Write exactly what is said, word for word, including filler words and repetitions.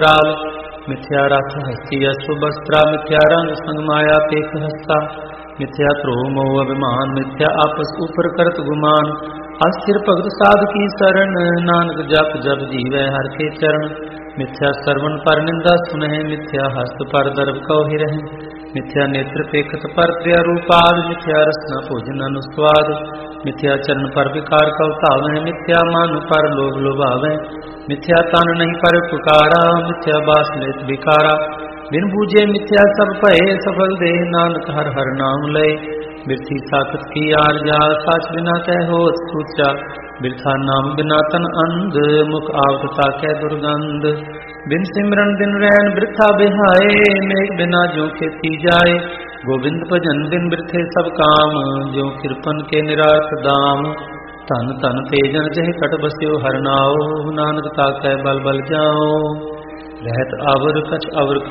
ਰਾਲ ਮਿਥਿਆ ਰਥ ਹਸਤੀ ਅਸੁ ਬਸਤਰਾ ਮਿਥਿਆ ਰੰਗ ਸੰਗ ਮਾਇਆ ਪੇਖ ਹਸਤਾ ਮਿਥਿਆ ਧਰੋ ਮੋਹ ਅਭਿਮਾਨ ਮਿਥਿਆ ਆਪਸ ਉਪਰ ਕਰਤ ਗੁਮਾਨ ਅਸਥਿਰ ਭਗਤ ਸਾਧ ਕੀ ਸਰਣ ਨਾਨਕ ਜਪ ਜਪ ਜੀਵੈ ਹਰਿ ਕੇ ਚਰਨ ਮਿਥਿਆ ਸਰਵਨ ਪਰ ਨਿੰਦਾ ਸੁਨਹਿ ਮਿਥਿਆ ਹਸਤ ਪਰ ਦਰਬ ਕਉ ਹੀ ਰਹਿ ਮਿਥਿਆ ਨੇਤਰ ਪੇਖਤ ਪਰ ਪ੍ਰਿਆ ਰੂਪਾਦ ਮਿਥਿਆ ਰਸਨਾ ਭੋਜਨ ਅਨੁਸਵਾਦ ਮਿਥਿਆ ਚਰਨ ਪਰ ਵਿਕਾਰ ਕਉ ਧਾਵੈ ਮਿਥਿਆ ਮਨ ਪਰ ਲੋਭ ਲੋਭਾਵੈ ਮਿਥਿਆ ਤਨ ਨਹੀਂ ਪਰ ਪੁਕਾਰਾ ਮਿਥਿਆ ਬਾਸ ਲੇਤ ਵਿਕਾਰਾ ਬਿਨ ਬੂਝੇ ਮਿਥਿਆ ਸਭ ਭਏ ਸਫਲ ਦੇ ਨਾਨਕ ਹਰ ਹਰ ਨਾਮ ਲਏ ਬਿਰਥੀ ਸਾਖਤ ਕੀ ਆਰਜਾ ਸੱਚ ਬਿਨਾ ਕਹਿ ਹੋਤ ਸੂਚਾ ਬਿਰਥਾ ਨਾਮ ਬਿਨਾ ਤਨ ਅੰਧ ਮੁਖ ਆਵਤ ਤਾਕੈ ਦੁਰਗੰਧ ਬਿਨ ਸਿਮਰਨ ਦਿਨ ਰੈਨ ਬਿਰਥਾ ਬਿਹਾਏ ਮੇਘ ਬਿਨਾ ਜੋ ਖੇਤੀ ਜਾਏ ਗੋਬਿੰਦ ਭਜਨ ਬਿਨ ਬਿਰਥੇ ਸਭ ਕਾਮ ਜੋ ਕਿਰਪਨ ਕੇ ਨਿਰਾਤ ਦਾਮ ਧਨ ਧਨ ਤੇਜਨ ਜਹ ਕਟ ਬਸਿਓ ਹਰ ਨਾਉ ਨਾਨਕ ਤਾਕੈ ਬਲ ਬਲ ਜਾਓ ਰਹਿਤ ਅਵਰ ਕਛ ਅਵਰ